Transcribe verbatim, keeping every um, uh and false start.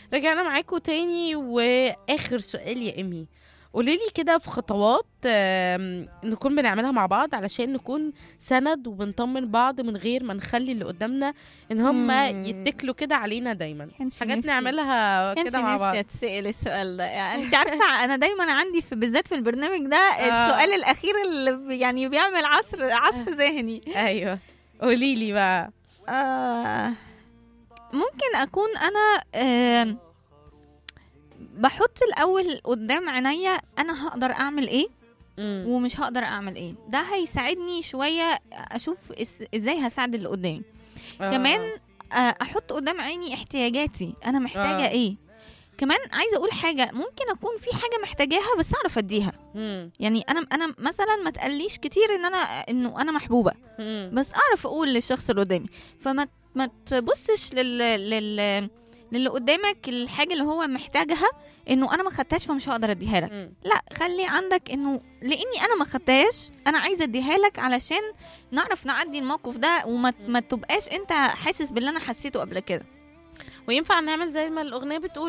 رجعنا معاكم تاني، واخر سؤال يا امي، قوليلي كده في خطوات آم، نكون بنعملها مع بعض علشان نكون سند وبنطمن بعض من غير ما نخلي اللي قدامنا ان هم مم. يتكلوا كده علينا دايما. كانش حاجات نفسي نعملها كانش كده مع نفسي بعض. اتسأل السؤال ده. يعني انت عارفه انا دايما عندي في بالذات في البرنامج ده آه. السؤال الاخير اللي بي- يعني بيعمل عصر عصف ذهني. ايوه، قوليلي بقى. آه ممكن اكون انا آه بحط الاول قدام عينيا انا هقدر اعمل ايه مم. ومش هقدر اعمل ايه. ده هيساعدني شويه اشوف إس- ازاي هساعد اللي قدامي. آه. كمان آه، احط قدام عيني احتياجاتي، انا محتاجه آه. ايه. كمان عايزه اقول حاجه، ممكن اكون في حاجه محتاجاها بس اعرف اديها. مم. يعني انا انا مثلا ما تقليش كتير ان انا انه انا محبوبه، مم. بس اعرف اقول للشخص اللي قدامي. فما ما تبصش لل لل للي قدامك الحاجه اللي هو محتاجها انه انا ما خدتهاش فمش هقدر اديها لك. مم. لا، خلي عندك انه لاني انا ما خدتهاش انا عايزه اديها لك علشان نعرف نعدي الموقف ده، وما ما تبقاش انت حاسس باللي انا حسيته قبل كده. وينفع نعمل زي ما الاغنيه بتقول